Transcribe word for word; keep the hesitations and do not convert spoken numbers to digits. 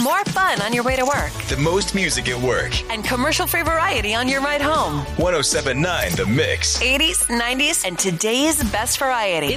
More fun on your way to work. The most music at work. And commercial-free variety on your ride home. one oh seven point nine The Mix. eighties, nineties, and today's best variety.